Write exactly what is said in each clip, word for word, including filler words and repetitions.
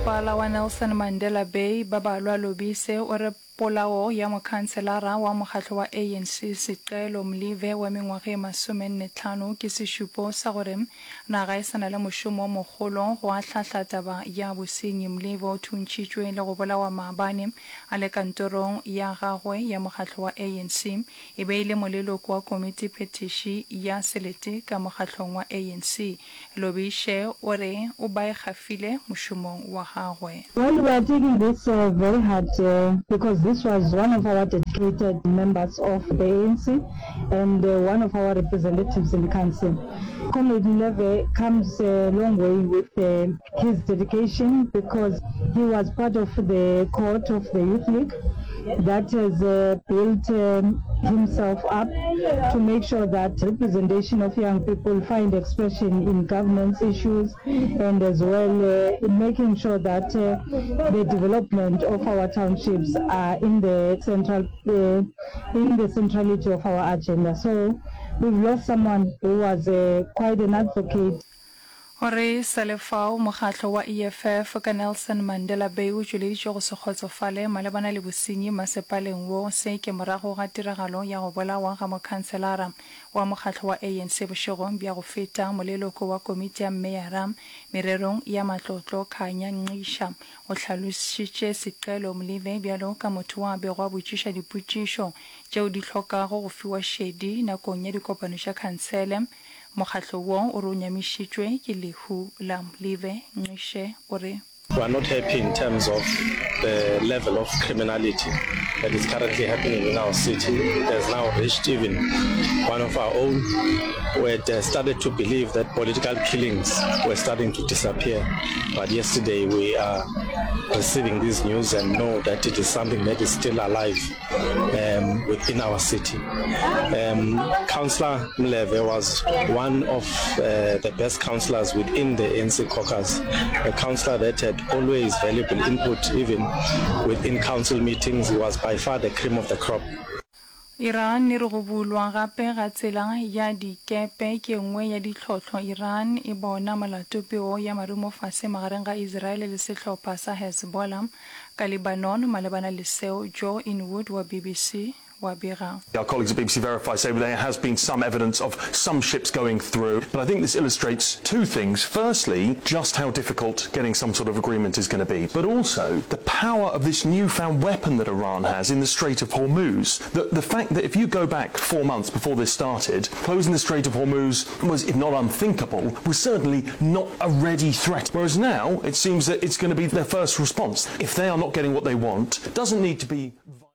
Masepala wa Nelson Mandela Bay ba balwa lobise o re polao ya mokhanselara wa mokgatlo wa A N C Sicelo Mlive wa mengwaga e masomennetlhano ke sešupo sa gore naga e sana le mošomo mogolo go atlhahla taba ya bosenyi. Mlive o thuntšitšwe le go bolawa maabane a le kantorong ya gagwe ya mokgatlo wa A N C e be ile moleloko wa komiti petiši ya selete ka mokgatlong wa A N C. Lobishe o re o baegafile mošomong wa gagwe. Well, we are taking this uh, very hard uh, because this was one of our dedicated members of the A N C and uh, one of our representatives in the council. Comrade Mlive comes a long way with uh, his dedication because he was part of the court of the Youth League that has uh, built um, himself up to make sure that representation of young people find expression in governance issues and as well uh, in making sure that uh, the development of our townships are in the central uh, in the centrality of our agenda. So we've lost someone who was uh, quite an advocate. Ore Salefao mokgatlo wa E F F ka Nelson Mandela Bay o tšweleditše go se kgotsofale malebana le bosenyi masepaleng wo se ke morago ga tiragalo ya go bolawa ga mokhanselara wa mokgatlo wa A N C bošegong bja go feta moleloko wa komiti ya meyara mererong ya matlotlo Khanya Nqisha o hlalošitše Sicelo Mlive bjalo ka motho wa bego a botšiša dipotšišo tšeo di hlokago go fiwa šedi nakong ya dikopano tša khansele. Mokgatlo wo o ro nyamišitšwe ke lehu la Mlive. Nqishe o re we are not happy in terms of the level of criminality that is currently happening in our city. It has now reached even one of our own who had uh, started to believe that political killings were starting to disappear. But yesterday we are receiving this news and know that it is something that is still alive um, within our city. Um, Councillor Mlive was one of uh, the best councillors within the A N C caucus, a councillor that had always valuable input even within council meetings. He was by far the cream of the crop. Iran ni re go bulwa gape ga tsela ya dikepe ke nngwe ya ditlhotlho. Iran e bona malatopeo ya marumo fase magareng ga Israel le sehlopha sa Hezbollah ka Lebanon malebana le seo. Joe Inwood wa B B C. Our colleagues at B B C Verify say there has been some evidence of some ships going through, but I think this illustrates two things. Firstly, just how difficult getting some sort of agreement is going to be, but also the power of this newfound weapon that Iran has in the Strait of Hormuz. The, the fact that if you go back four months before this started, closing the Strait of Hormuz was, if not unthinkable, was certainly not a ready threat. Whereas now, it seems that it's going to be their first response. If they are not getting what they want, it doesn't need to be...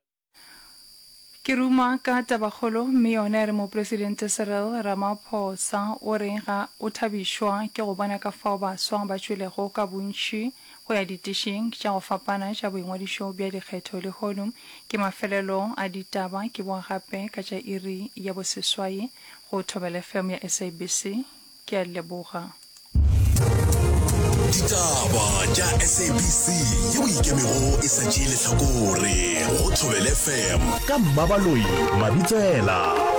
Kiruma ka tabakgolo mme yona re mo presidente Cyril Ramaphosa o re ga o thabishwa ke go bona ka fao baswa ba tšwelego ka bontši go ya ditešeng tša go fapana tša boingwadišo bja dikgetho le gono ke mafelelo a ditaba ke boa gape ka tša iri ya boseswai go thobela F M ya S A B C ke a leboga. Ditaba tša S A B C yeo ikemego e sa tšeele hlakore go thobela F M ka Mmabaloi Mabitsela.